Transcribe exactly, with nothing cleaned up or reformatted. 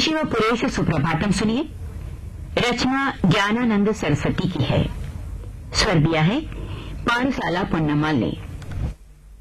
खुशी व पुरे से सुप्रभातम सुनिए। रचना ज्ञानानंद सरस्वती की है। स्वर दिया है पारसाला पुन्नमाल ने।